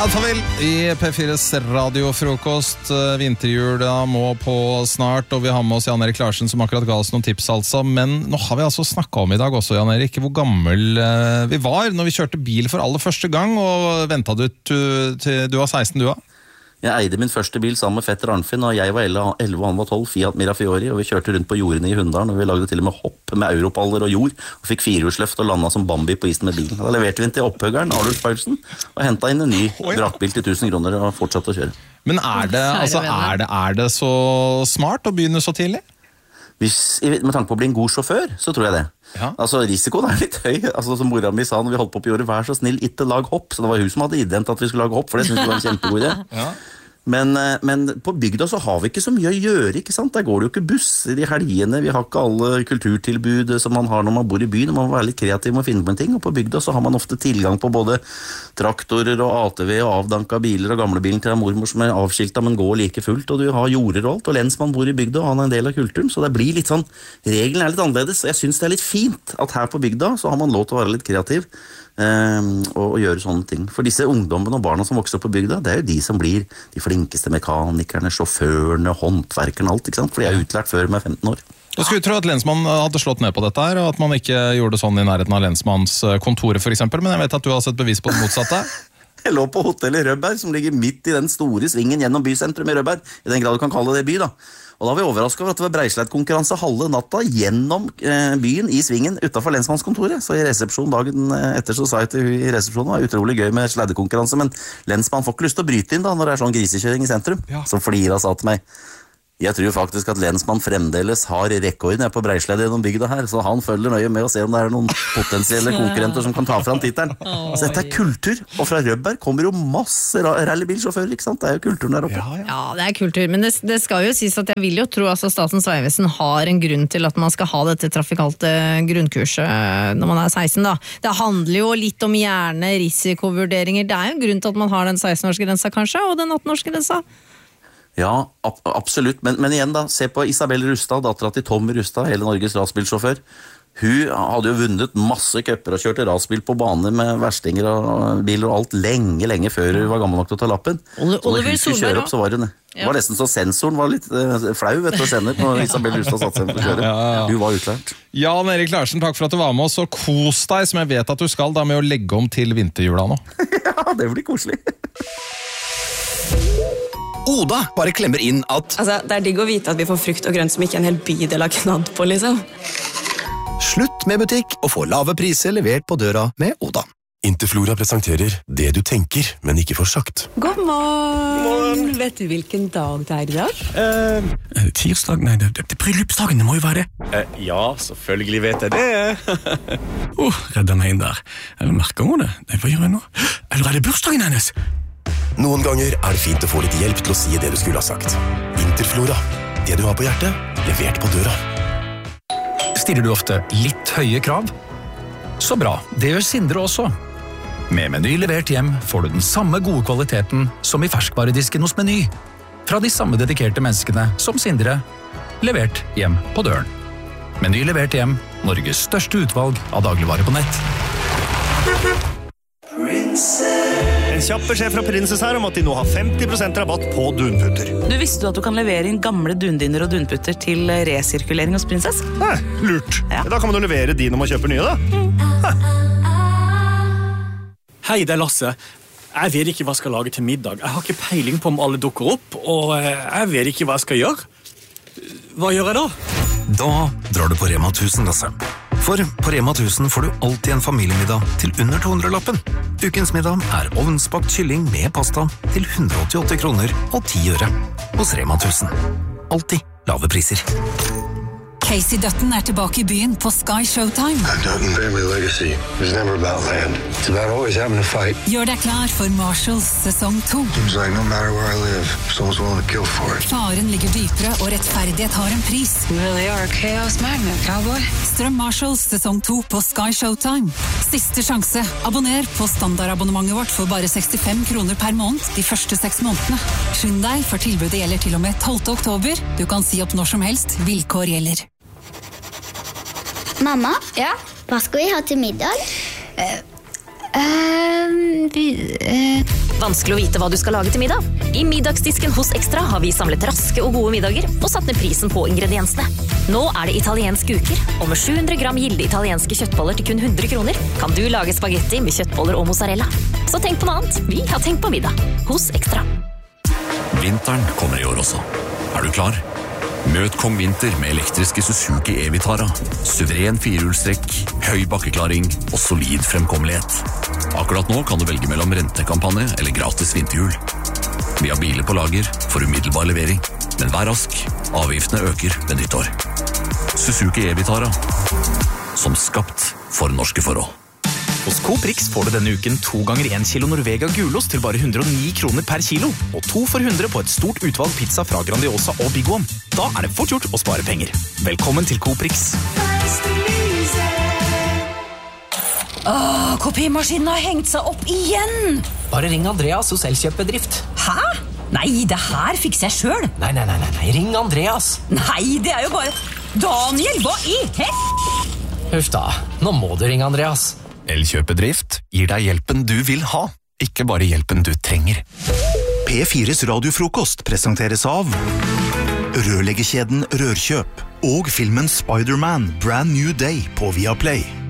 Farvel i P4s radiofrokost. Vinterjula må på snart, og vi har med oss Jan Erik Larsen som akkurat ga oss noen tips altså. Men nå har vi altså snakket om i dag også, Jan Erik, hvor gammel vi var når vi kjørte bil for aller første gang, og ventet du til du var 16 du da? Jeg eide min første bil sammen med fetter Arnfinn, og jeg var 11 og han var 12, Fiat Mirafiori, og vi kjørte rundt på jordene i Hunndalen, og vi lagde til og med hopp med europaller og jord, og fikk firehjulsløft og landet som Bambi på isen med bilen. Da leverte vi den til opphuggeren, Arnulf Paulsen, og hentet inn en ny vrakbil til 1000 kroner og fortsatte å kjøre. Men er det så smart å begynne så tidlig? Med tanke på å bli en god sjåfør, så tror jeg det. Ja. Altså, risikoen litt høy. Altså, som mora mi sa når vi holdt på jordet, vær så snill, ikke lag hopp. Så det var hun som hadde ident at vi skulle lage hopp, for det synes jeg var en kjempegod idé. Ja. Men på bygda så har vi ikke så mye å gjøre, ikke sant? Der går det jo ikke busser i helgene, vi har ikke alle kulturtilbud som man har når man bor i byen, man må være litt kreativ med å finne på en ting, og på bygda så har man ofte tilgang på både traktorer og ATV og avdanka biler og gamlebilen til mormor som avskilta, men går like fullt, og du har jorder og alt, og lensmann bor i bygda, og han en del av kulturen, så det blir litt sånn, reglene litt annerledes, og jeg synes det litt fint at her på bygda så har man lov til å være litt kreativ, og gjøre sånne ting. For disse ungdommene og barna som vokser opp på bygda, det jo de som blir de flinkeste mekanikerne, sjåførene, håndverkerne, alt, ikke sant? For de utlært før med 15 år. Jeg skulle tro at lensmannen hadde slått ned på dette her, og at man ikke gjorde det sånn i nærheten av lensmanns kontoret for eksempel, men jeg vet at du har sett bevis på det motsatte. Jeg lå på hotellet Rødberg, som ligger midt i den store svingen gjennom bysentrum i Rødberg, i den grad du kan kalle det by da. Og da var vi overrasket over at det var breislett-konkurranse halve natta gjennom byen i svingen utenfor lensmannskontoret. Så i resepsjonen dagen etter så sa jeg til hun i resepsjonen, det var utrolig gøy med sladdekonkurranse, men lensmann får ikke lyst til å bryte inn da, når det sånn grisekjøring i sentrum. Ja. Så flira sa til meg, jeg tror faktisk at lensmann fremdeles har rekorden på breisledd gjennom bygda her, så han følger nøye med og ser om det noen potensielle konkurrenter som kan ta fram titelen. Så dette kultur, og fra Rødberg kommer jo masse rallybilsjåfører, ikke sant? Det jo kulturen der oppe. Ja, det kultur, men det skal jo sies at jeg vil jo tro at Statens vegvesen har en grunn til at man skal ha dette trafikale grunnkurset når man 16 da. Det handler jo litt om hjerne, risikovurderinger, det jo en grunn til at man har den 16-årsgrensa kanskje, og den 18-årsgrensa. Ja, absolutt, men igjen da, se på Isabel Rustad, datteren til Tom Rustad, hele Norges rasbilsjåfør. Hun hadde jo vunnet masse køpper og kjørte rasbil på bane med verstinger og biler og alt lenge før hun var gammel nok til å ta lappen. Så når hun skulle kjøre opp, så var hun det var nesten så sensoren var litt flau vet du, å sende når Isabel Rustad satt seg på å kjøre. Hun var utlært. Jan Erik Larsen, takk for at du var med oss, og kos deg, som jeg vet at du skal da med å legge om til vinterjula nå. Ja, det blir koselig. Oda bare klemmer inn at Altså, det digg å vite at vi får frukt og grønt som ikke en hel bydel har knadd på, liksom. Slutt med butikk og få lave priser levert på døra med Oda. Interflora presenterer det du tenker, men ikke får sagt. God morgen! Vet du hvilken dag det i dag? Tirsdag? Nei, det bryllupsdagen, det må jo være det. Ja, selvfølgelig vet jeg det. Redder meg inn der. Eller merker hun det? Nei, hva gjør jeg nå? Eller det bursdagen hennes? Noen ganger det fint å få litt hjelp til å si det du skulle ha sagt. Interflora. Det du har på hjertet, levert på døra. Stiller du ofte litt høye krav? Så bra, det gjør Sindre også. Med Meny levert hjem får du den samme gode kvaliteten som i ferskvaredisken hos Meny. Fra de samme dedikerte menneskene som Sindre, levert hjem på døren. Meny levert hjem, Norges største utvalg av dagligvarer på nett. En kjapp beskjed fra Princess her om at de nå har 50% rabatt på dunputter. Du visste at du kan levere inn gamle dundiner og dunputter til resirkulering hos Princess? Nei, lurt. Ja. Da kan man jo levere de når man kjøper nye da. Hei, det Lasse. Jeg vet ikke hva jeg skal lage til middag. Jeg har ikke peiling på om alle dukker opp, og jeg vet ikke hva jeg skal gjøre. Hva gjør jeg da? Da drar du på Rema 1000, Lasse. For på Rema 1000 får du alltid en familiemiddag til under 200-lappen. Ukens middag ovnsbakt kylling med pasta til 188 kroner og 10 øre. Hos Rema 1000. Alltid lave priser. Casey Dutton tilbake i byen på Sky Showtime. Dutton family legacy was never about land. It's about always having a fight. Gjør deg klar for Marshalls sesong 2. Seems like no matter where I live, someone's willing to kill for it. Faren ligger dypere, og rettferdighet har en pris. Really are a chaos magnet, cowboy. Strøm Marshalls sesong 2 på Sky Showtime. Siste sjanse. Abonner på standardabonnementet vårt for bare 65 kroner per måned de første 6 månedene. Skynd deg, for tilbudet gjelder til og med 12. oktober. Du kan si opp når som helst. Vilkår gjelder. Mamma, hva skal vi ha til middag? Vanskelig å vite hva du skal lage til middag? I middagsdisken hos Extra har vi samlet raske og gode middager og satt ned prisen på ingrediensene. Nå er det italienske uker, og med 700 gram gilde italienske kjøttboller til kun 100 kroner kan du lage spagetti med kjøttboller og mozzarella. Så tenk på noe annet. Vi har tenkt på middag. Hos Extra. Vinteren kommer i år også. Er du klar? Møt Kong Vinter med elektriske Suzuki E-Vitara. Suveren firehjulstrekk, høy bakkeklaring og solid fremkommelighet. Akkurat nå kan du velge mellom rentekampanje eller gratis vinterhjul. Vi har biler på lager for umiddelbar levering, men vær rask, avgiftene øker ved nyttår. Suzuki E-Vitara, som skapt for norske forhold. Hos Coop Rix får du denne uken 2 ganger 1 kilo Norvega gulost til bare 109 kroner per kilo, og 2 for 100 på et stort utvalg pizza fra Grandiosa og Big One. Da er det fort gjort å spare penger. Velkommen til Coop Rix. Kopimaskinen har hengt seg opp igjen! Bare ring Andreas hos Elkjøpbedrift. Hæ? Nei, det her fikser jeg selv. Nei, ring Andreas. Nei, det er jo bare... Daniel, hva i Huff da, nå må du ringe Andreas. Elkjøpbedrift gir deg hjelpen du vil ha, ikke bare hjelpen du trenger. P4s radiofrokost presenteres av rørleggerkjeden Rørkjøp og filmen Spider-Man Brand New Day på Viaplay.